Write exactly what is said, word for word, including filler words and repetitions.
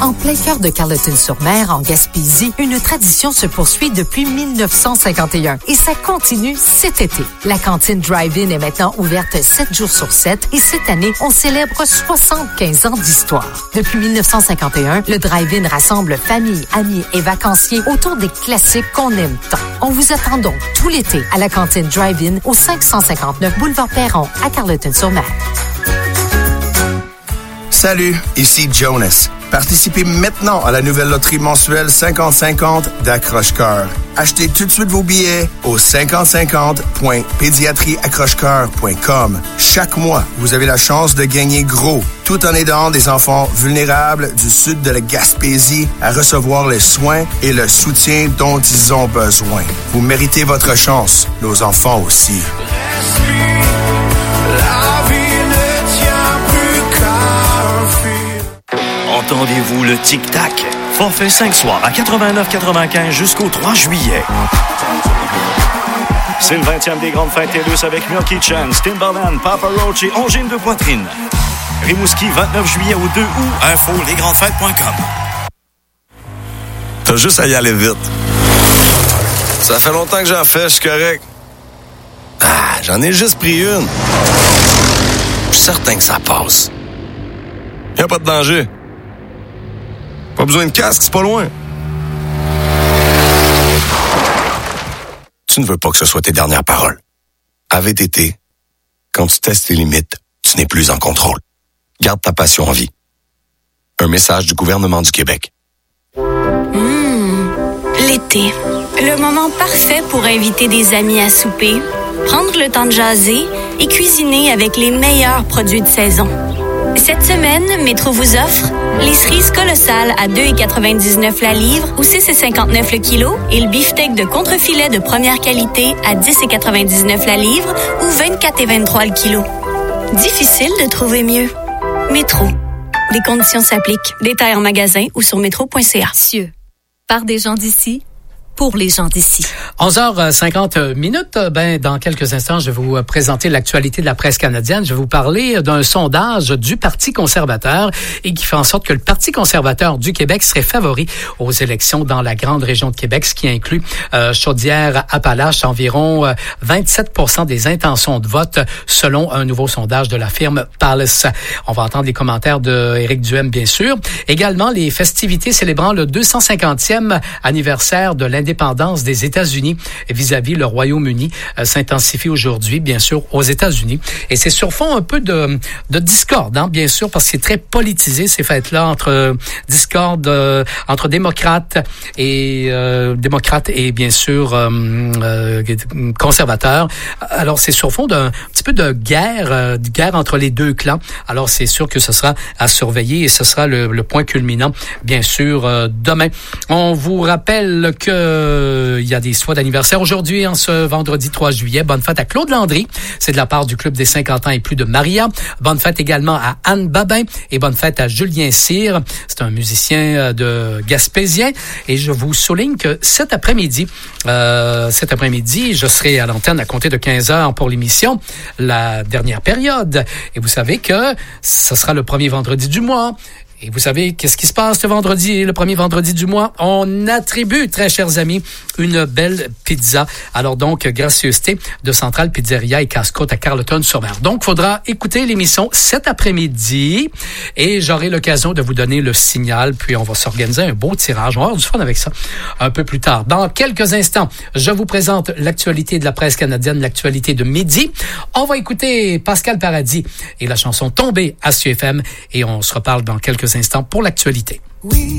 En plein cœur de Carleton-sur-Mer, en Gaspésie, une tradition se poursuit depuis dix-neuf cent cinquante et un et ça continue cet été. La cantine Drive-In est maintenant ouverte sept jours sur sept et cette année, on célèbre soixante-quinze ans d'histoire. Depuis dix-neuf cent cinquante et un, le Drive-In rassemble familles, amis et vacanciers autour des classiques qu'on aime tant. On vous attend donc tout l'été à la cantine Drive-In au cinq cent cinquante-neuf boulevard Perron à Carleton-sur-Mer. Salut, ici Jonas. Participez maintenant à la nouvelle loterie mensuelle cinquante cinquante d'Accroche-Cœur. Achetez tout de suite vos billets au cinquante cinquante point pédiatrie accroche cœur point com. Chaque mois, vous avez la chance de gagner gros, tout en aidant des enfants vulnérables du sud de la Gaspésie à recevoir les soins et le soutien dont ils ont besoin. Vous méritez votre chance, nos enfants aussi. Entendez-vous le tic-tac? Forfait cinq soirs à quatre-vingt-neuf quatre-vingt-quinze jusqu'au trois juillet. C'est le vingtième des grandes fêtes TELUS avec Milky Chance, Timbaland, Papa Roach et Angine de Poitrine. Rimouski, vingt-neuf juillet au deux août. Info les grandes fêtes point com. T'as juste à y aller vite. Ça fait longtemps que j'en fais, je suis correct. Ah, j'en ai juste pris une. Je suis certain que ça passe. Y'a pas de danger. Pas besoin de casque, c'est pas loin. Tu ne veux pas que ce soit tes dernières paroles. À V T T, quand tu testes tes limites, tu n'es plus en contrôle. Garde ta passion en vie. Un message du gouvernement du Québec. Mmh, l'été. Le moment parfait pour inviter des amis à souper, prendre le temps de jaser et cuisiner avec les meilleurs produits de saison. Cette semaine, Métro vous offre les cerises colossales à deux virgule quatre-vingt-dix-neuf la livre ou six virgule cinquante-neuf le kilo et le beefsteak de contrefilet de première qualité à dix virgule quatre-vingt-dix-neuf la livre ou vingt-quatre virgule vingt-trois le kilo. Difficile de trouver mieux. Métro. Des conditions s'appliquent. Détails en magasin ou sur métro point c a. Cieux. Par des gens d'ici. Pour les gens d'ici. onze heures cinquante minutes. Ben, dans quelques instants, je vais vous présenter l'actualité de la presse canadienne. Je vais vous parler d'un sondage du Parti conservateur et qui fait en sorte que le Parti conservateur du Québec serait favori aux élections dans la grande région de Québec, ce qui inclut euh, Chaudière-Appalaches, environ euh, vingt-sept pour cent des intentions de vote selon un nouveau sondage de la firme Palace. On va entendre les commentaires de Éric Duhem, bien sûr. Également, les festivités célébrant le deux cent cinquantième anniversaire de l'indépendance L'indépendance des États-Unis vis-à-vis le Royaume-Uni euh, s'intensifie aujourd'hui, bien sûr, aux États-Unis. Et c'est sur fond un peu de, de discorde, hein, bien sûr, parce que c'est très politisé, ces fêtes-là, entre euh, discorde euh, entre démocrates et euh, démocrates et, bien sûr, euh, euh, conservateurs. Alors, c'est sur fond d'un petit peu de guerre, euh, de guerre entre les deux clans. Alors, c'est sûr que ce sera à surveiller et ce sera le, le point culminant, bien sûr, euh, demain. On vous rappelle que il y a des soies d'anniversaire aujourd'hui, en ce vendredi trois juillet. Bonne fête à Claude Landry. C'est de la part du Club des cinquante ans et plus de Maria. Bonne fête également à Anne Babin et bonne fête à Julien Cyr. C'est un musicien de Gaspésien. Et je vous souligne que cet après-midi, euh, cet après-midi, je serai à l'antenne à compter de quinze heures pour l'émission La Dernière Période. Et vous savez que ce sera le premier vendredi du mois. Et vous savez, qu'est-ce qui se passe le vendredi, le premier vendredi du mois? On attribue, très chers amis, une belle pizza. Alors donc, gracieuseté de Centrale Pizzeria et Casse-Croûte à Carleton-sur-Mer. Donc, faudra écouter l'émission cet après-midi et j'aurai l'occasion de vous donner le signal. Puis, on va s'organiser un beau tirage. On va avoir du fun avec ça un peu plus tard. Dans quelques instants, je vous présente l'actualité de la presse canadienne, l'actualité de midi. On va écouter Pascal Paradis et la chanson Tombée à C F M et on se reparle dans quelques instants pour l'actualité. Oui.